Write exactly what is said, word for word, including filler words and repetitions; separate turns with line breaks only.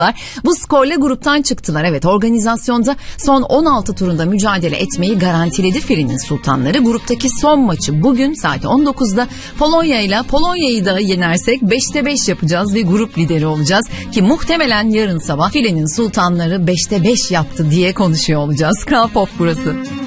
Bu skorla gruptan çıktılar. Evet, organizasyonda son on altı turunda mücadele etmeyi garantiledi Filenin Sultanları. Gruptaki son maçı bugün saat on dokuzda Polonya ile Polonya'yı da yenersek beşte beş yapacağız ve grup lideri olacağız. Ki muhtemelen yarın sabah Filenin Sultanları beşte beş yaptı diye konuşuyor olacağız. Kral Pop burası.